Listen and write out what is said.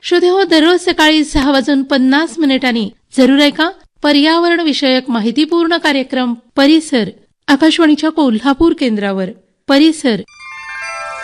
श्रोते हो, दररोज सकाळी 6:50 जरूर ऐका पर्यावरण विषयक माहितीपूर्ण कार्यक्रम परिसर आकाशवाणीच्या कोल्हापूर केंद्रावर. परिसर